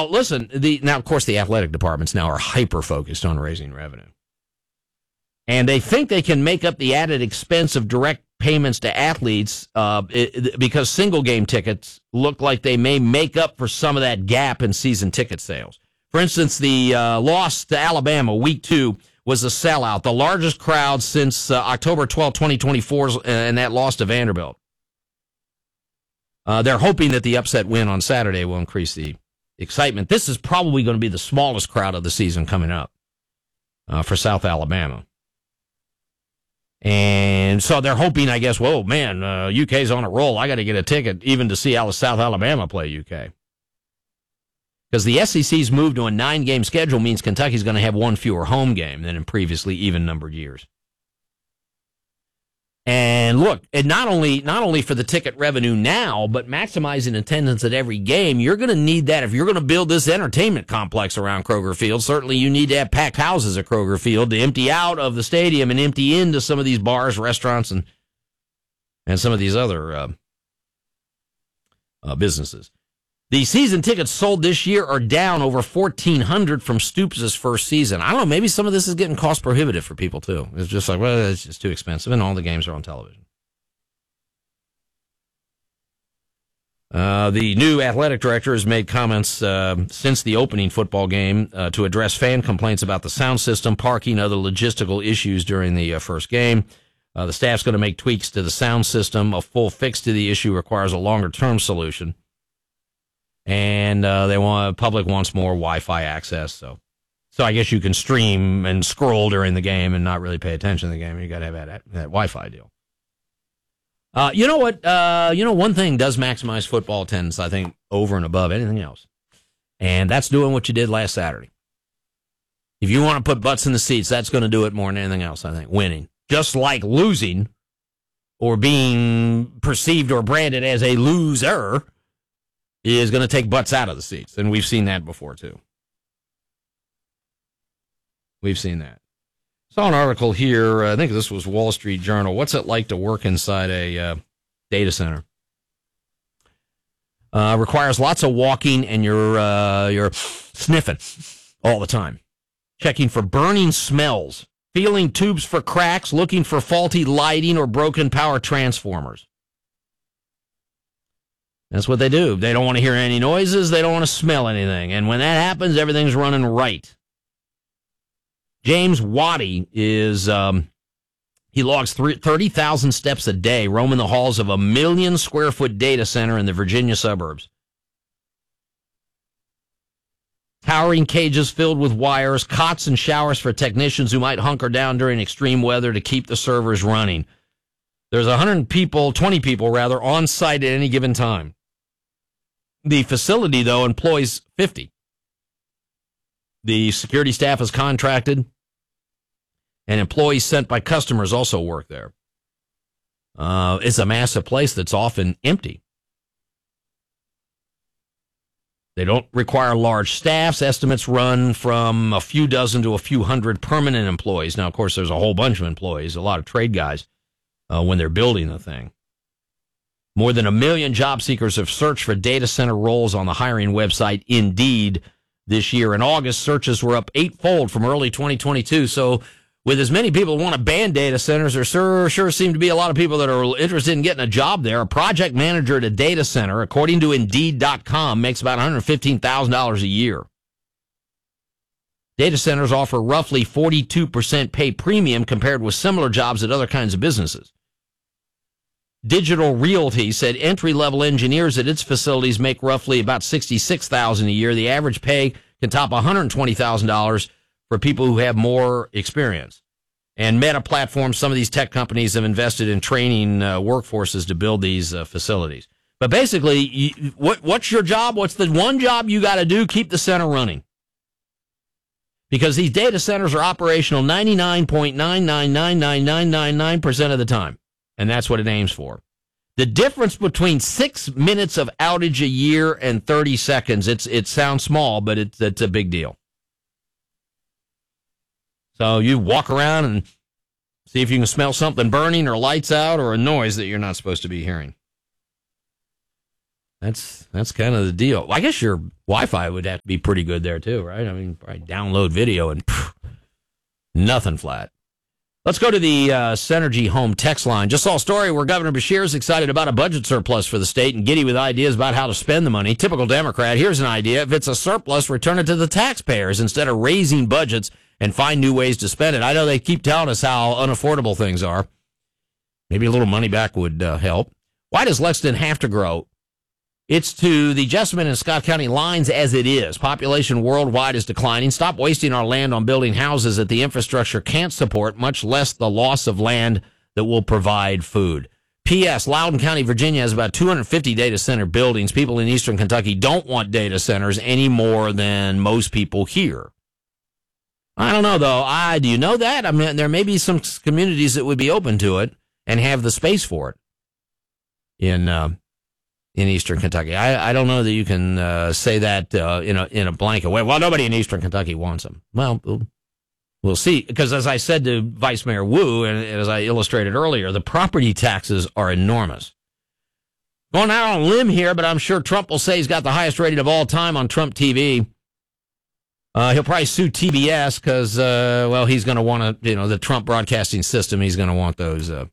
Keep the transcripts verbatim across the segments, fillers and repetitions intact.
Well, listen, the now, of course, the athletic departments now are hyper-focused on raising revenue. And they think they can make up the added expense of direct payments to athletes uh, it, because single-game tickets look like they may make up for some of that gap in season ticket sales. For instance, the uh, loss to Alabama week two was a sellout, the largest crowd since uh, October twelfth, twenty twenty-four, and that loss to Vanderbilt. Uh, they're hoping that the upset win on Saturday will increase the excitement. This is probably going to be the smallest crowd of the season coming up uh, for South Alabama. And so they're hoping, I guess, whoa, man, uh, U K's on a roll. I got to get a ticket even to see South Alabama play U K. Because the S E C's move to a nine-game schedule means Kentucky's going to have one fewer home game than in previously even-numbered years. And look, and not only not only for the ticket revenue now, but maximizing attendance at every game, you're going to need that. If you're going to build this entertainment complex around Kroger Field, certainly you need to have packed houses at Kroger Field to empty out of the stadium and empty into some of these bars, restaurants, and and some of these other uh, uh, businesses. The season tickets sold this year are down over fourteen hundred from Stoops' first season. I don't know, maybe some of this is getting cost prohibitive for people, too. It's just like, well, it's just too expensive, and all the games are on television. Uh, the new athletic director has made comments uh, since the opening football game uh, to address fan complaints about the sound system, parking, other logistical issues during the uh, first game. Uh, the staff's going to make tweaks to the sound system. A full fix to the issue requires a longer-term solution. And uh, they want public wants more Wi-Fi access, so so I guess you can stream and scroll during the game and not really pay attention to the game. You got to have that, that Wi-Fi deal. Uh, you know what? Uh, you know one thing does maximize football attendance, I think, over and above anything else, and that's doing what you did last Saturday. If you want to put butts in the seats, that's going to do it more than anything else. I think winning, just like losing, or being perceived or branded as a loser, is going to take butts out of the seats. And we've seen that before, too. We've seen that. Saw an article here, I think this was Wall Street Journal. What's it like to work inside a uh, data center? Uh, requires lots of walking, and you're, uh, you're sniffing all the time. Checking for burning smells, feeling tubes for cracks, looking for faulty lighting or broken power transformers. That's what they do. They don't want to hear any noises. They don't want to smell anything. And when that happens, everything's running right. James Waddy is, um, he logs thirty thousand steps a day, roaming the halls of a million square foot data center in the Virginia suburbs. Towering cages filled with wires, cots and showers for technicians who might hunker down during extreme weather to keep the servers running. There's one hundred people, twenty people rather, on site at any given time. The facility, though, employs fifty. The security staff is contracted, and employees sent by customers also work there. Uh, it's a massive place that's often empty. They don't require large staffs. Estimates run from a few dozen to a few hundred permanent employees. Now, of course, there's a whole bunch of employees, a lot of trade guys, uh, when they're building the thing. More than a million job seekers have searched for data center roles on the hiring website Indeed this year. In August, searches were up eightfold from early twenty twenty-two. So with as many people who want to ban data centers, there sure, sure seem to be a lot of people that are interested in getting a job there. A project manager at a data center, according to Indeed dot com, makes about one hundred fifteen thousand dollars a year. Data centers offer roughly forty-two percent pay premium compared with similar jobs at other kinds of businesses. Digital Realty said entry-level engineers at its facilities make roughly about sixty-six thousand dollars a year. The average pay can top one hundred twenty thousand dollars for people who have more experience. And Meta Platforms, some of these tech companies have invested in training uh, workforces to build these uh, facilities. But basically, you, what, what's your job? What's the one job you got to do? Keep the center running. Because these data centers are operational ninety-nine point nine nine nine nine nine nine nine percent of the time. And that's what it aims for. The difference between six minutes of outage a year and thirty seconds, it's it sounds small, but it's, it's a big deal. So you walk around and see if you can smell something burning or lights out or a noise that you're not supposed to be hearing. That's that's kind of the deal. I guess your Wi-Fi would have to be pretty good there too, right? I mean, probably download video and phew, nothing flat. Let's go to the uh, Synergy Home text line. Just saw a story where Governor Beshear is excited about a budget surplus for the state and giddy with ideas about how to spend the money. Typical Democrat. Here's an idea. If it's a surplus, return it to the taxpayers instead of raising budgets and find new ways to spend it. I know they keep telling us how unaffordable things are. Maybe a little money back would uh, help. Why does Lexington have to grow? It's to the Jessamine and Scott County lines as it is. Population worldwide is declining. Stop wasting our land on building houses that the infrastructure can't support, much less the loss of land that will provide food. P S. Loudoun County, Virginia has about two hundred fifty data center buildings. People in eastern Kentucky don't want data centers any more than most people here. I don't know, though. I, do you know that? I mean, there may be some communities that would be open to it and have the space for it in uh, in eastern Kentucky. I, I don't know that you can uh, say that uh, in a in a blanket way. Well, nobody in eastern Kentucky wants them. Well, we'll, we'll see. Because as I said to Vice Mayor Wu, and as I illustrated earlier, the property taxes are enormous. Going out on a limb here, but I'm sure Trump will say he's got the highest rating of all time on Trump T V. Uh, he'll probably sue T B S because, uh, well, he's going to want to, you know, the Trump broadcasting system, he's going to want those uh,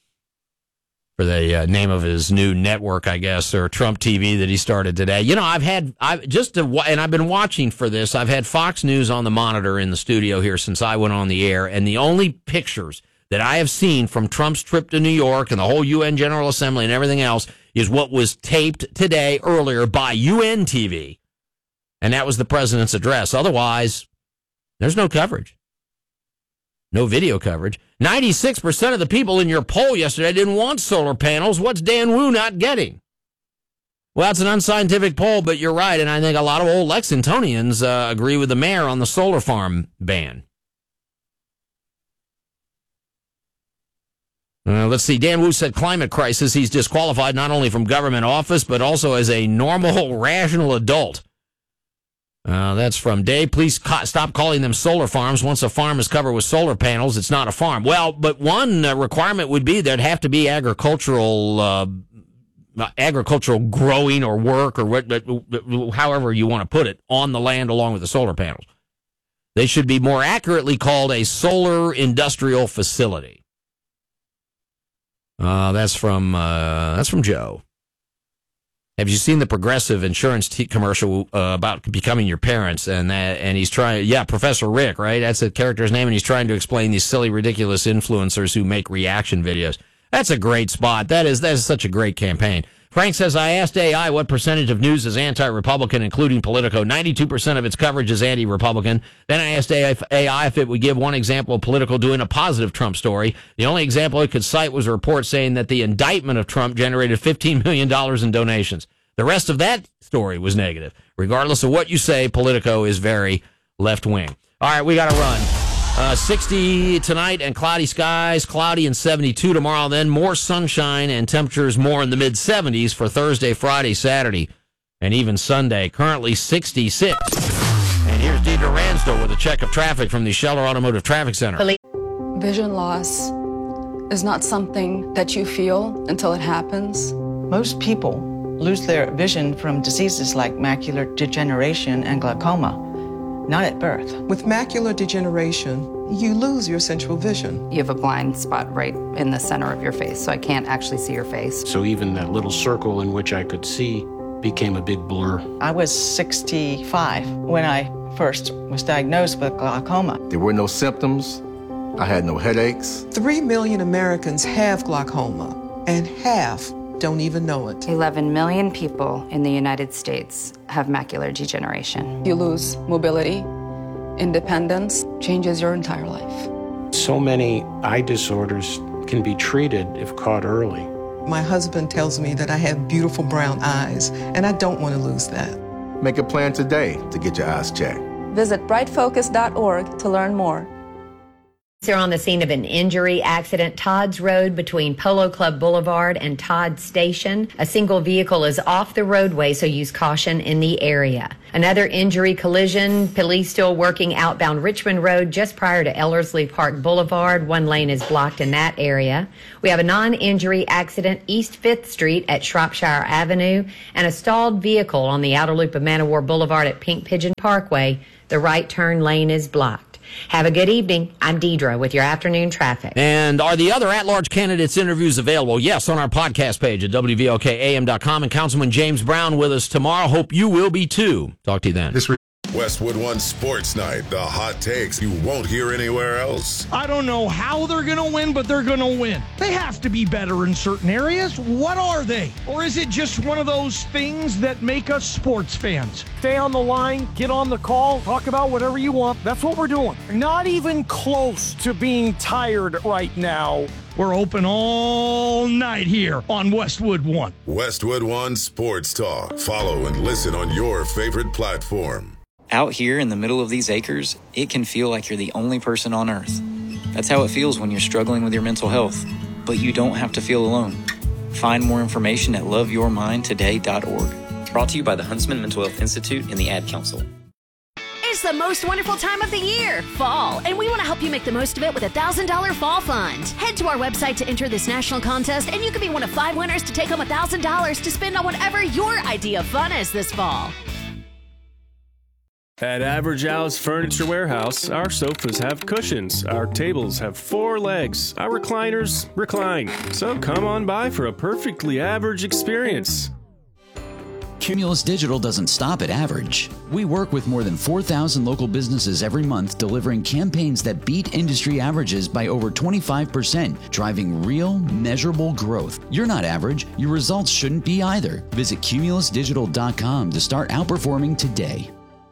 for the uh, name of his new network, I guess, or Trump T V that he started today. You know, I've had, I've just, to, and I've been watching for this, I've had Fox News on the monitor in the studio here since I went on the air, and the only pictures that I have seen from Trump's trip to New York and the whole U N General Assembly and everything else is what was taped today earlier by U N T V. And that was the president's address. Otherwise, there's no coverage. No video coverage. ninety-six percent of the people in your poll yesterday didn't want solar panels. What's Dan Wu not getting? Well, it's an unscientific poll, but you're right. And I think a lot of old Lexingtonians uh, agree with the mayor on the solar farm ban. Uh, let's see. Dan Wu said climate crisis. He's disqualified not only from government office, but also as a normal, rational adult. Uh, that's from Dave. Please ca- stop calling them solar farms. Once a farm is covered with solar panels, it's not a farm. Well, but one uh, requirement would be there'd have to be agricultural, uh, agricultural growing or work or what, however you want to put it, on the land along with the solar panels. They should be more accurately called a solar industrial facility. Uh, that's from uh, that's from Joe. Have you seen the Progressive insurance t- commercial uh, about becoming your parents? And that, and he's trying, yeah, Professor Rick, right? That's the character's name, and he's trying to explain these silly, ridiculous influencers who make reaction videos. That's a great spot. That is that is such a great campaign. Frank says, I asked A I what percentage of news is anti-Republican, including Politico. ninety-two percent of its coverage is anti-Republican. Then I asked A I if it would give one example of Politico doing a positive Trump story. The only example it could cite was a report saying that the indictment of Trump generated fifteen million dollars in donations. The rest of that story was negative. Regardless of what you say, Politico is very left-wing. All right, we got to run. Uh, sixty tonight and cloudy skies, cloudy and seventy-two tomorrow. Then more sunshine and temperatures more in the mid seventies for Thursday, Friday, Saturday, and even Sunday. Currently sixty-six. And here's Deidre Ransdell with a check of traffic from the Scheller Automotive Traffic Center. Vision loss is not something that you feel until it happens. Most people lose their vision from diseases like macular degeneration and glaucoma. Not at birth. With macular degeneration, you lose your central vision. You have a blind spot right in the center of your face, so I can't actually see your face. So even that little circle in which I could see became a big blur. I was sixty-five when I first was diagnosed with glaucoma. There were no symptoms. I had no headaches. Three million Americans have glaucoma, and half don't even know it. eleven million people in the United States have macular degeneration. You lose mobility, independence, changes your entire life. So many eye disorders can be treated if caught early. My husband tells me that I have beautiful brown eyes, and I don't want to lose that. Make a plan today to get your eyes checked. Visit bright focus dot org to learn more. They're on the scene of an injury accident, Todd's Road between Polo Club Boulevard and Todd Station. A single vehicle is off the roadway, so use caution in the area. Another injury collision, police still working outbound Richmond Road just prior to Ellerslie Park Boulevard. One lane is blocked in that area. We have a non-injury accident, East fifth Street at Shropshire Avenue, and a stalled vehicle on the outer loop of Man o' War Boulevard at Pink Pigeon Parkway. The right turn lane is blocked. Have a good evening. I'm Deidre with your afternoon traffic. And are the other at-large candidates' interviews available? Yes, on our podcast page at W V L K A M dot com. And Councilman James Brown with us tomorrow. Hope you will be too. Talk to you then. This Westwood One Sports Night. The hot takes you won't hear anywhere else. I don't know how they're going to win, but they're going to win. They have to be better in certain areas. What are they? Or is it just one of those things that make us sports fans? Stay on the line, get on the call, talk about whatever you want. That's what we're doing. Not even close to being tired right now. We're open all night here on Westwood One. Westwood One Sports Talk. Follow and listen on your favorite platform. Out here in the middle of these acres, it can feel like you're the only person on earth. That's how it feels when you're struggling with your mental health. But you don't have to feel alone. Find more information at love your mind today dot org. Brought to you by the Huntsman Mental Health Institute and the Ad Council. It's the most wonderful time of the year, fall, and we want to help you make the most of it with a one thousand dollars Fall Fund. Head to our website to enter this national contest, and you could be one of five winners to take home one thousand dollars to spend on whatever your idea of fun is this fall. At Average Al's Furniture Warehouse, our sofas have cushions, our tables have four legs, our recliners recline. So come on by for a perfectly average experience. Cumulus Digital doesn't stop at average. We work with more than four thousand local businesses every month, delivering campaigns that beat industry averages by over twenty-five percent, driving real, measurable growth. You're not average. Your results shouldn't be either. Visit cumulus digital dot com to start outperforming today.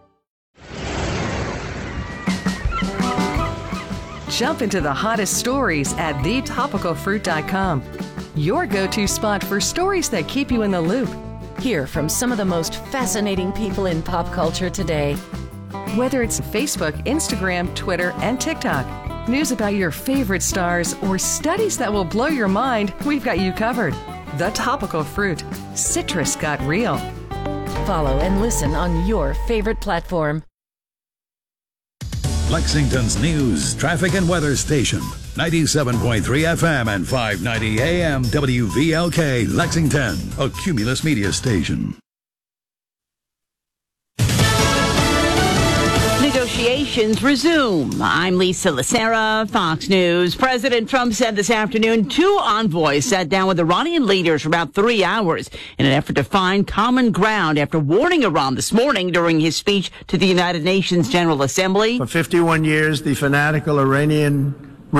Jump into the hottest stories at the topical fruit dot com. Your go-to spot for stories that keep you in the loop. Hear from some of the most fascinating people in pop culture today. Whether it's Facebook, Instagram, Twitter, and TikTok, news about your favorite stars, or studies that will blow your mind, we've got you covered. The Topical Fruit. Citrus got real. Follow and listen on your favorite platform. Lexington's news, traffic, and weather station. ninety-seven point three F M and five ninety A M W V L K Lexington, a Cumulus media station. Negotiations resume. I'm Lisa Lacera, Fox News. President Trump said this afternoon two envoys sat down with Iranian leaders for about three hours in an effort to find common ground after warning Iran this morning during his speech to the United Nations General Assembly. For fifty-one years, the fanatical Iranian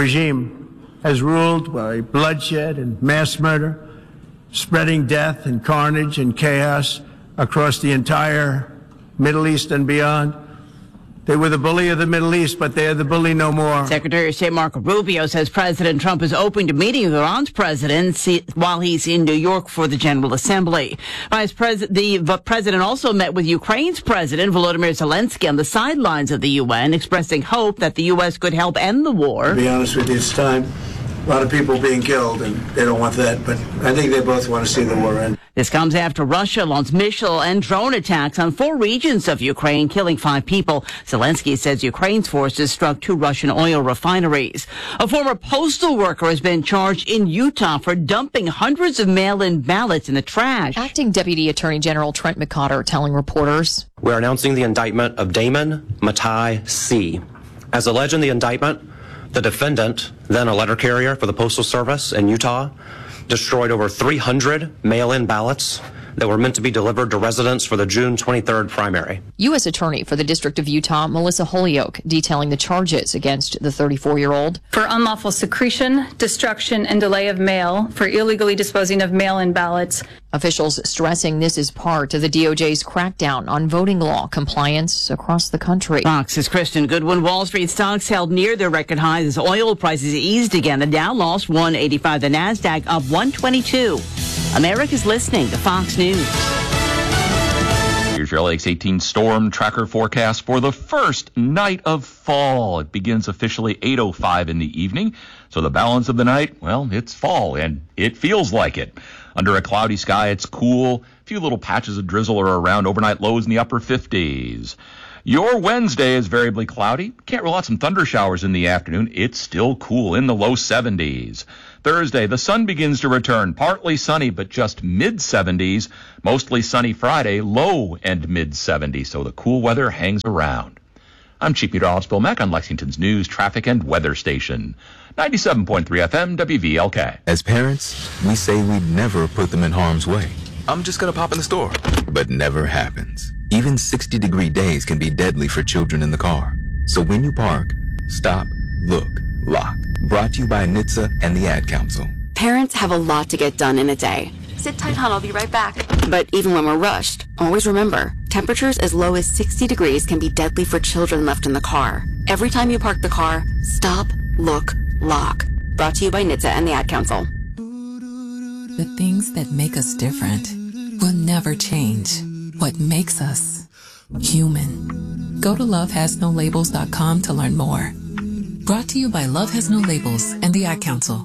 regime has ruled by bloodshed and mass murder, spreading death and carnage and chaos across the entire Middle East and beyond. They were the bully of the Middle East, but they're the bully no more. Secretary of State Marco Rubio says President Trump is open to meeting with Iran's president while he's in New York for the General Assembly. Vice President, the president also met with Ukraine's President Volodymyr Zelensky on the sidelines of the U N, expressing hope that the U S could help end the war. To be honest with you, it's time. A lot of people being killed, and they don't want that, but I think they both want to see the war end. This comes after Russia launched missile and drone attacks on four regions of Ukraine, killing five people. Zelensky says Ukraine's forces struck two Russian oil refineries. A former postal worker has been charged in Utah for dumping hundreds of mail-in ballots in the trash. Acting Deputy Attorney General Trent McCotter telling reporters, "We're announcing the indictment of Damon Matai C. As alleged in the indictment, the defendant, then a letter carrier for the Postal Service in Utah, destroyed over three hundred mail-in ballots that were meant to be delivered to residents for the June twenty-third primary." U S Attorney for the District of Utah, Melissa Holyoke, detailing the charges against the thirty-four-year-old. For unlawful secretion, destruction, and delay of mail, for illegally disposing of mail-in ballots. Officials stressing this is part of the D O J's crackdown on voting law compliance across the country. Fox's Kristen Goodwin. Wall Street stocks held near their record highs as oil prices eased again. The Dow lost one eighty-five. The Nasdaq up one twenty-two. America's listening to Fox News. Here's your L A X eighteen storm tracker forecast for the first night of fall. It begins officially eight oh five in the evening. So the balance of the night, well, it's fall, and it feels like it. Under a cloudy sky, it's cool. A few little patches of drizzle are around. Overnight lows in the upper fifties. Your Wednesday is variably cloudy. Can't rule out some thunder showers in the afternoon. It's still cool in the low seventies. Thursday, the sun begins to return. Partly sunny, but just mid-seventies. Mostly sunny Friday, low and mid-seventies. So the cool weather hangs around. I'm Chief Meteorologist Bill Mack on Lexington's news, traffic, and weather station. ninety-seven point three F M, W V L K. As parents, we say we'd never put them in harm's way. I'm just going to pop in the store. But never happens. Even sixty-degree days can be deadly for children in the car. So when you park, stop, look, lock. Brought to you by N H T S A and the Ad Council. Parents have a lot to get done in a day. Sit tight, hon, I'll be right back. But even when we're rushed, always remember, temperatures as low as sixty degrees can be deadly for children left in the car. Every time you park the car, stop, look, lock. Brought to you by N H T S A and the Ad Council. The things that make us different will never change. What makes us human. Go to love has no labels dot com to learn more. Brought to you by Love Has No Labels and the Ad Council.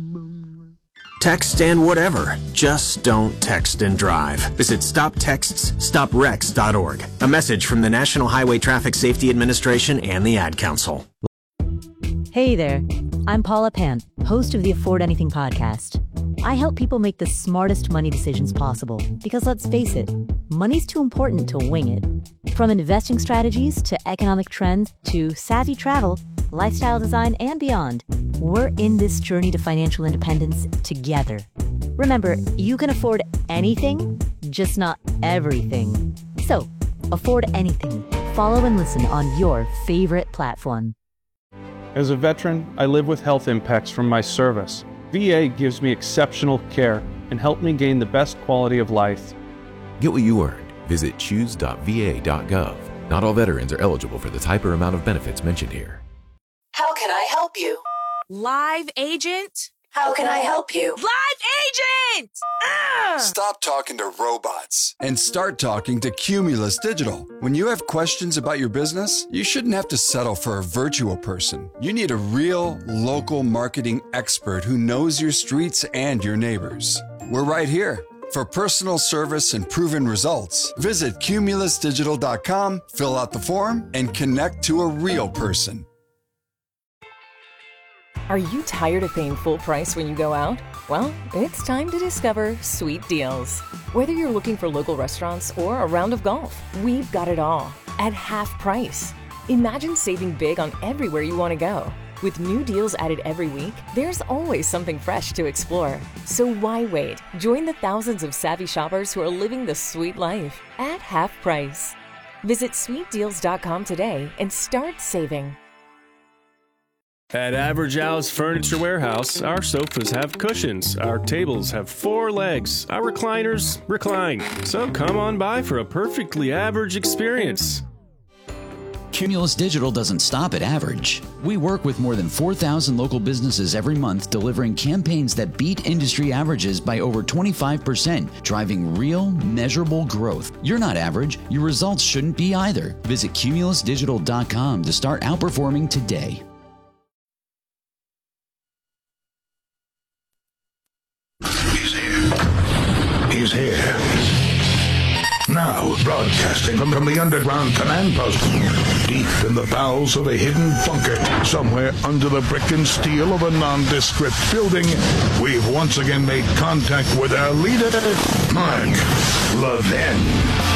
Text and whatever. Just don't text and drive. Visit stop texts stop wrecks dot org. A message from the National Highway Traffic Safety Administration and the Ad Council. Hey there. I'm Paula Pan, host of the Afford Anything podcast. I help people make the smartest money decisions possible because, let's face it, money's too important to wing it. From investing strategies to economic trends to savvy travel, lifestyle design, and beyond, we're in this journey to financial independence together. Remember, you can afford anything, just not everything. So, afford anything. Follow and listen on your favorite platform. As a veteran, I live with health impacts from my service. V A gives me exceptional care and helped me gain the best quality of life. Get what you earned. Visit choose dot V A dot gov. Not all veterans are eligible for the type or amount of benefits mentioned here. How can I help you? Live agent? How can I help you? Live agent! Ah! Stop talking to robots and start talking to Cumulus Digital. When you have questions about your business, you shouldn't have to settle for a virtual person. You need a real, local marketing expert who knows your streets and your neighbors. We're right here. For personal service and proven results, visit cumulus digital dot com, fill out the form, and connect to a real person. Are you tired of paying full price when you go out? Well, it's time to discover Sweet Deals. Whether you're looking for local restaurants or a round of golf, we've got it all at half price. Imagine saving big on everywhere you want to go. With new deals added every week, there's always something fresh to explore. So why wait? Join the thousands of savvy shoppers who are living the sweet life at half price. Visit sweet deals dot com today and start saving. At Average Al's Furniture Warehouse, our sofas have cushions, our tables have four legs, our recliners recline. So come on by for a perfectly average experience. Cumulus Digital doesn't stop at average. We work with more than four thousand local businesses every month, delivering campaigns that beat industry averages by over twenty-five percent, driving real, measurable growth. You're not average. Your results shouldn't be either. Visit cumulus digital dot com to start outperforming today. He's here. Now, broadcasting from, from the underground command post, deep in the bowels of a hidden bunker, somewhere under the brick and steel of a nondescript building, we've once again made contact with our leader, Mark Levin.